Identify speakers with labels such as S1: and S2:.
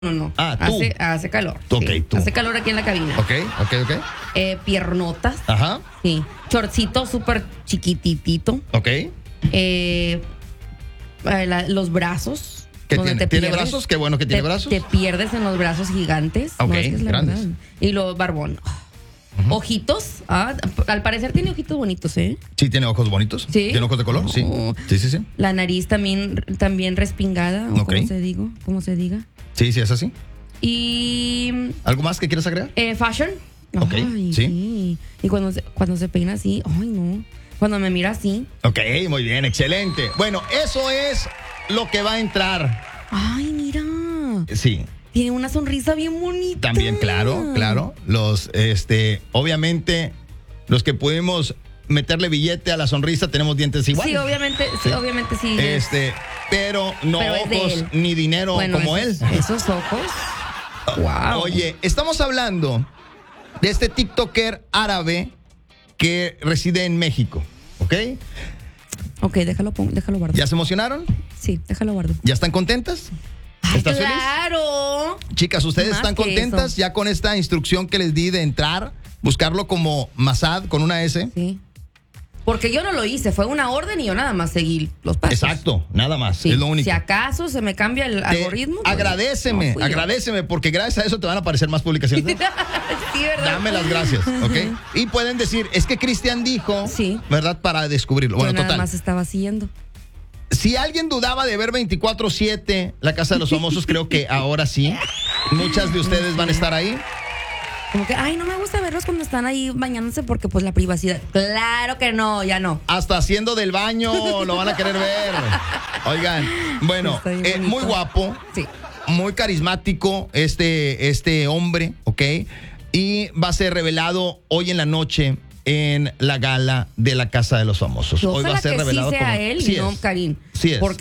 S1: No.
S2: Ah, tú.
S1: Hace calor.
S2: Ok,
S1: sí.
S2: tú.
S1: Hace calor aquí en la cabina.
S2: Ok.
S1: Piernotas.
S2: Ajá.
S1: Sí. Chorcito súper chiquititito.
S2: Ok.
S1: Los brazos.
S2: ¿Qué
S1: donde
S2: tiene?
S1: te
S2: ¿Tiene
S1: pierdes.
S2: brazos? Qué bueno que tiene brazos.
S1: Te pierdes en los brazos gigantes.
S2: Ok,
S1: es que es la
S2: grandes.
S1: verdad. Y los barbón. Ojitos. Al parecer tiene ojitos bonitos, ¿eh?
S2: Sí, tiene ojos bonitos.
S1: Sí.
S2: ¿Tiene ojos de color? Sí.
S1: Oh.
S2: Sí.
S1: La nariz también respingada. O
S2: Ok.
S1: como se diga.
S2: Sí, es así.
S1: Y
S2: ¿Algo más que quieras agregar?
S1: fashion.
S2: Ok,
S1: Ay,
S2: sí.
S1: Y cuando se peina así, ay no. Cuando me mira así.
S2: Ok, muy bien, excelente. Bueno, eso es lo que va a entrar.
S1: Ay, mira.
S2: Sí.
S1: Tiene una sonrisa bien bonita.
S2: También, claro. Obviamente, los que pudimos meterle billete a la sonrisa tenemos dientes iguales.
S1: Sí, obviamente sí.
S2: Pero no
S1: Pero es de
S2: ojos
S1: él.
S2: ni dinero como él.
S1: Esos ojos. Wow.
S2: Oye, estamos hablando de este TikToker árabe que reside en México, ¿ok?
S1: Ok, déjalo guardo.
S2: ¿Ya se emocionaron?
S1: Sí, déjalo guardo.
S2: ¿Ya están contentas?
S1: Ay,
S2: ¿Estás feliz?
S1: claro.
S2: Chicas, ¿ustedes
S1: Más
S2: están
S1: que
S2: contentas
S1: eso.
S2: ya con esta instrucción que les di de entrar, buscarlo como Masad con una S?
S1: Sí. Porque yo no lo hice, fue una orden y yo nada más seguí los pasos.
S2: Exacto, nada más,
S1: Sí.
S2: es lo único.
S1: Si acaso se me cambia el algoritmo. pues,
S2: Agradéceme,
S1: no fui yo.
S2: agradéceme, porque gracias a eso te van a aparecer más publicaciones.
S1: Sí, ¿verdad?
S2: Dame las gracias, ¿ok? Y pueden decir, es que Cristian dijo,
S1: Sí.
S2: ¿verdad? Para descubrirlo. Bueno,
S1: Yo nada
S2: total.
S1: más estaba siguiendo.
S2: Si alguien dudaba de ver 24/7 La Casa de los Famosos, creo que ahora sí. Muchas de ustedes van a estar ahí.
S1: Como que, ay, no me gusta verlos cuando están ahí bañándose porque pues la privacidad. Claro que no, ya no.
S2: Hasta haciendo del baño lo van a querer ver. Oigan, bueno,
S1: Está bien bonito.
S2: muy guapo,
S1: Sí.
S2: muy carismático este hombre, ¿ok? Y va a ser revelado hoy en la noche en la gala de La Casa de los Famosos. Hoy
S1: Ojalá
S2: va a ser
S1: que
S2: revelado
S1: sí sea
S2: como...
S1: él
S2: Sí
S1: y no
S2: es.
S1: Karim.
S2: Sí es.
S1: Porque